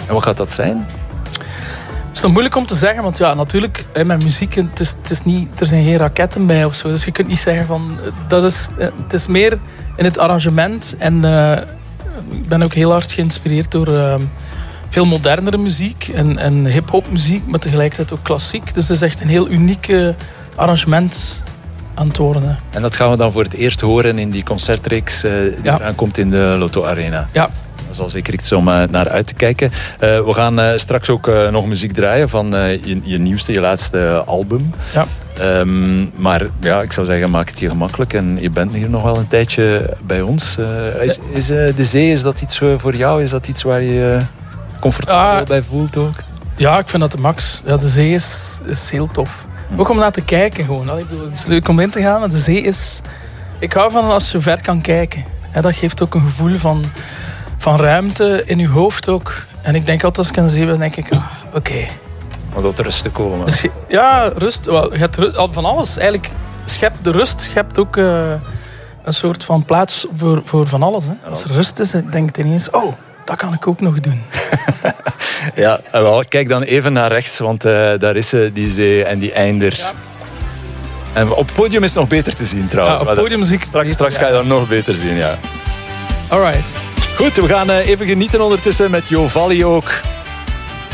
En wat gaat dat zijn? Het is nog moeilijk om te zeggen, want ja, natuurlijk, met muziek, het is niet, er zijn geen raketten bij of zo. Dus je kunt niet zeggen van, het is meer in het arrangement. En ik ben ook heel hard geïnspireerd door veel modernere muziek en hip-hop muziek, maar tegelijkertijd ook klassiek. Dus het is echt een heel unieke arrangement aan het worden. En dat gaan we dan voor het eerst horen in die concertreeks die eraan komt in de Lotto Arena. Ja. Dat is al zeker iets om naar uit te kijken. We gaan straks ook nog muziek draaien van je nieuwste, je laatste album. Ja. Maar ja, ik zou zeggen, maak het je gemakkelijk. En je bent hier nog wel een tijdje bij ons. Is de zee, is dat iets voor jou? Is dat iets waar je je comfortabel bij voelt ook? Ja, ik vind dat de max. Ja, de zee is heel tof. Ook om naar te kijken gewoon. Ik bedoel, het is leuk om in te gaan, maar de zee is... Ik hou van als je ver kan kijken. Dat geeft ook een gevoel van ruimte in je hoofd ook. En ik denk altijd als ik aan de zee ben, denk ik... Oké. Om tot rust te komen. Dus ja, rust. Wel, je hebt van alles. Eigenlijk, de rust schept ook een soort van plaats voor van alles. Hè. Als er rust is, denk ik ineens... Oh, dat kan ik ook nog doen. Ja, wel, kijk dan even naar rechts, want daar is die zee en die einder. Ja. En op het podium is het nog beter te zien trouwens. Ja, op podiummuziek... Straks ga je dat nog beter zien, ja. Alright. Goed, we gaan even genieten ondertussen met Jo Valli ook.